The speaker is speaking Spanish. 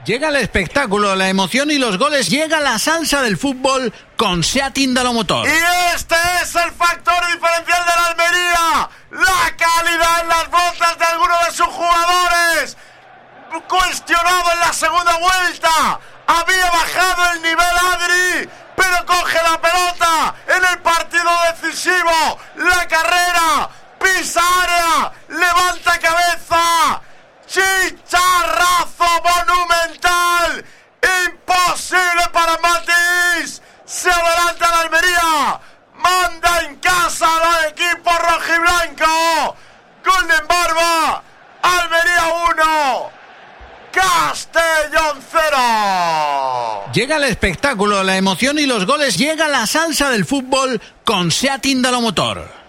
Llega el espectáculo, la emoción y los goles. Llega la salsa del fútbol con SEAT Indalomotor. Y este es el factor diferencial de la Almería. La calidad en las botas de algunos de sus jugadores. Cuestionado en la segunda vuelta. Había bajado el nivel Adri, pero coge la pelota en el partido decisivo. La carrera, pisa área, levanta cabeza. Chicharrazo monumental. Imposible para Matis. Se adelanta la Almería. Manda en casa al equipo rojiblanco. Golden Barba. Almería 1. Castellón 0. Llega el espectáculo, la emoción y los goles. Llega la salsa del fútbol con SEAT Indalomotor.